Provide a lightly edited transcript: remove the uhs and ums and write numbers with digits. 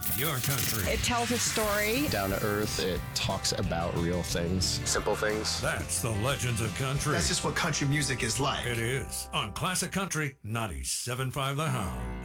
your country. It tells a story. Down to earth, it talks about real things, simple things. That's the Legends of Country. That's just what country music is like. It is on Classic Country 97.5 The Hound.